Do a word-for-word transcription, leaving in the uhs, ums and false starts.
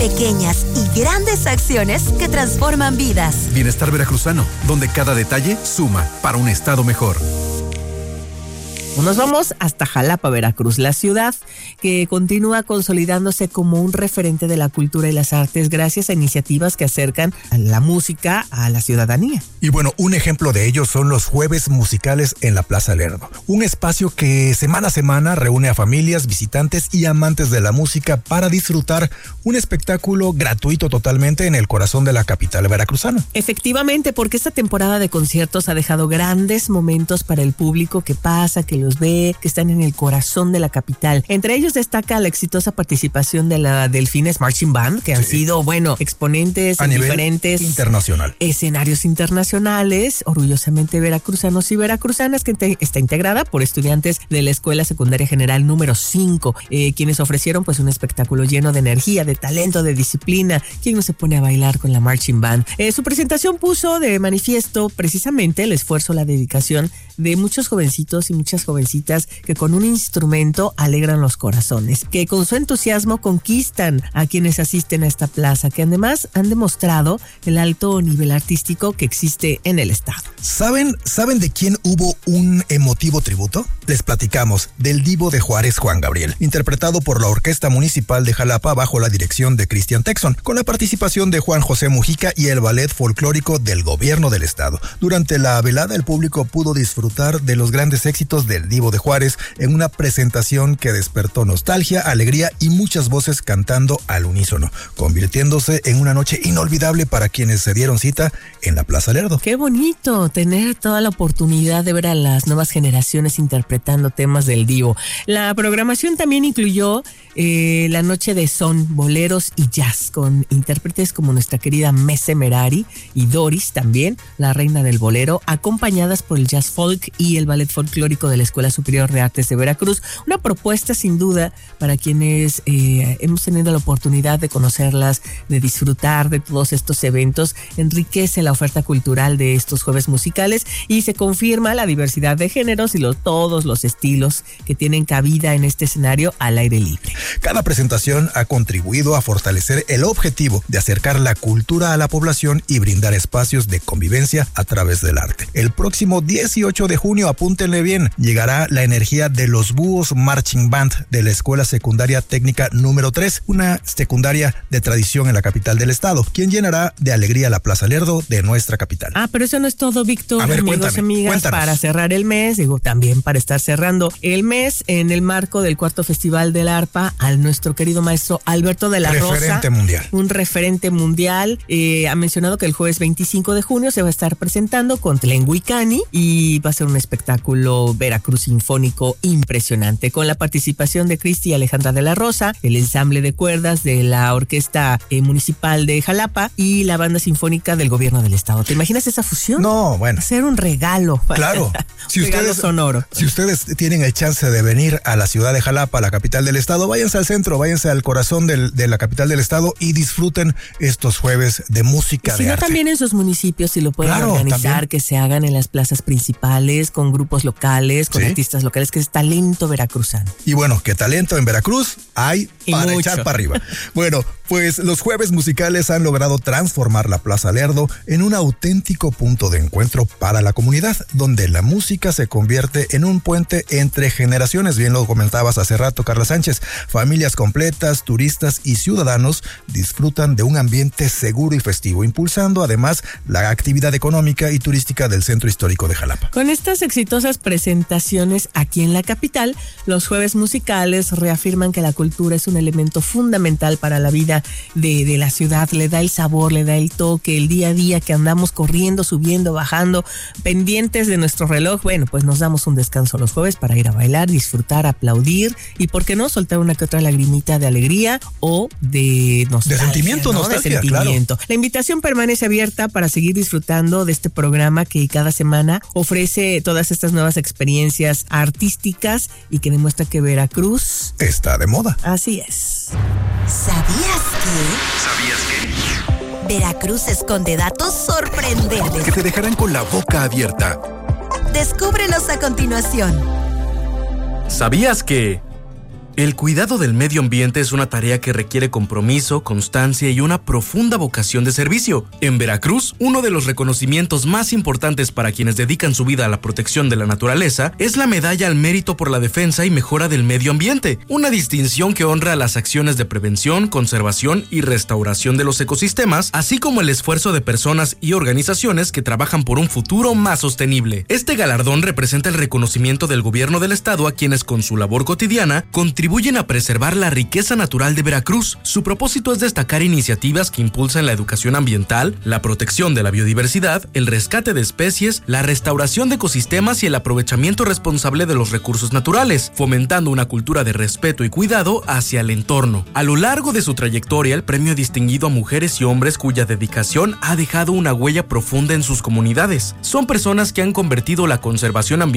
pequeñas y grandes acciones que transforman vidas. Bienestar veracruzano, donde cada detalle suma para un estado mejor. Nos vamos hasta Jalapa, Veracruz, la ciudad que continúa consolidándose como un referente de la cultura y las artes gracias a iniciativas que acercan a la música a la ciudadanía. Y bueno, un ejemplo de ello son los jueves musicales en la Plaza Lerdo, un espacio que semana a semana reúne a familias, visitantes y amantes de la música para disfrutar un espectáculo gratuito totalmente en el corazón de la capital veracruzana. Efectivamente, porque esta temporada de conciertos ha dejado grandes momentos para el público que pasa, que los ve, que están en el corazón de la capital. Entre ellos destaca la exitosa participación de la Delfines Marching Band, que han sí. sido, bueno, exponentes a en nivel diferentes internacional. escenarios internacionales, orgullosamente veracruzanos y veracruzanas, que te, está integrada por estudiantes de la Escuela Secundaria General número cinco, eh, quienes ofrecieron pues un espectáculo lleno de energía, de talento, de disciplina. ¿Quién no se pone a bailar con la Marching Band? Eh, su presentación puso de manifiesto precisamente el esfuerzo, la dedicación de muchos jovencitos y muchas jovencitas que con un instrumento alegran los corazones, que con su entusiasmo conquistan a quienes asisten a esta plaza, que además han demostrado el alto nivel artístico que existe en el estado. ¿Saben, ¿Saben de quién hubo un emotivo tributo? Les platicamos del Divo de Juárez, Juan Gabriel, interpretado por la Orquesta Municipal de Jalapa bajo la dirección de Cristian Texon, con la participación de Juan José Mujica y el Ballet Folclórico del Gobierno del Estado. Durante la velada, el público pudo disfrutar de los grandes éxitos del Divo de Juárez en una presentación que despertó nostalgia, alegría y muchas voces cantando al unísono, convirtiéndose en una noche inolvidable para quienes se dieron cita en la Plaza Lerdo. Qué bonito tener toda la oportunidad de ver a las nuevas generaciones interpretando temas del Divo. La programación también incluyó eh, la noche de son, boleros y jazz, con intérpretes como nuestra querida Mese Merari y Doris también, la reina del bolero, acompañadas por el jazz folk y el ballet folclórico de la Escuela Superior de Artes de Veracruz. Una propuesta sin duda para quienes eh, hemos tenido la oportunidad de conocerlas, de disfrutar de todos estos eventos. Enriquece la oferta cultural de estos jueves musicales y se confirma la diversidad de géneros y los, todos los estilos que tienen cabida en este escenario al aire libre. Cada presentación ha contribuido a fortalecer el objetivo de acercar la cultura a la población y brindar espacios de convivencia a través del arte. El próximo dieciocho de junio, apúntenle bien, llegará la energía de los Búhos Marching Band de la Escuela Secundaria Técnica número tres, una secundaria de tradición en la capital del estado, quien llenará de alegría la Plaza Lerdo de nuestra capital. Ah, pero eso no es todo, Víctor. A ver, amigos cuéntame, y amigas, cuéntanos. Para cerrar el mes, digo, también para estar cerrando el mes en el marco del cuarto Festival del Arpa, al nuestro querido maestro Alberto de la Rosa. Referente mundial. Un referente mundial. Eh, ha mencionado que el jueves veinticinco de junio se va a estar presentando con Tlenguicani y va a ser un espectáculo Veracruz sinfónico impresionante, con la participación de Cristi y Alejandra de la Rosa, el ensamble de cuerdas de la Orquesta eh, Municipal de Jalapa y la Banda Sinfónica del Gobierno del Estado. ¿Te imaginas esa fusión? No, bueno. Hacer un regalo. Claro. Si un regalo ustedes, sonoro. Si ustedes tienen el chance de venir a la ciudad de Jalapa, la capital del estado, váyanse al centro, váyanse al corazón del, de la capital del estado y disfruten estos jueves de música, si de no, arte. también en sus municipios, si lo pueden Claro, organizar, también. que se hagan en las plazas principales, con grupos locales, con Sí. artistas locales, que es talento veracruzano. Y bueno, qué talento en Veracruz hay Y para mucho. echar para arriba. Bueno, pues los jueves musicales han logrado transformar la Plaza Lerdo en un auténtico punto de encuentro para la comunidad, donde la música se convierte en un puente entre generaciones. Bien lo comentabas hace rato, Carla Sánchez. Familias completas, turistas y ciudadanos disfrutan de un ambiente seguro y festivo, impulsando además la actividad económica y turística del centro histórico de Jalapa. Con estas exitosas presentaciones aquí en la capital, los jueves musicales reafirman que la cultura es un elemento fundamental para la vida de, de la ciudad. Le da el sabor, le da el toque, el día a día que andamos corriendo, subiendo, bajando, pendientes de nuestro reloj. Bueno, pues nos damos un descanso los jueves para ir a bailar, disfrutar, aplaudir y, ¿por qué no?, soltar una que otra lagrimita de alegría o de nostalgia. De sentimiento, ¿no? nostalgia, de sentimiento. Claro. La invitación permanece abierta para seguir disfrutando de este programa que cada semana ofrece todas estas nuevas experiencias artísticas y que demuestra que Veracruz está de moda. Así es. ¿Sabías ¿Sabías que? que Veracruz esconde datos sorprendentes? Que te dejarán con la boca abierta. Descúbrelos a continuación. ¿Sabías que? El cuidado del medio ambiente es una tarea que requiere compromiso, constancia y una profunda vocación de servicio. En Veracruz, uno de los reconocimientos más importantes para quienes dedican su vida a la protección de la naturaleza es la Medalla al Mérito por la Defensa y Mejora del Medio Ambiente, una distinción que honra las acciones de prevención, conservación y restauración de los ecosistemas, así como el esfuerzo de personas y organizaciones que trabajan por un futuro más sostenible. Este galardón representa el reconocimiento del gobierno del estado a quienes con su labor cotidiana contribuyen contribuyen a preservar la riqueza natural de Veracruz. Su propósito es destacar iniciativas que impulsan la educación ambiental, la protección de la biodiversidad, el rescate de especies, la restauración de ecosistemas y el aprovechamiento responsable de los recursos naturales, fomentando una cultura de respeto y cuidado hacia el entorno. A lo largo de su trayectoria, el premio ha distinguido a mujeres y hombres cuya dedicación ha dejado una huella profunda en sus comunidades. Son personas que han convertido la conservación ambiental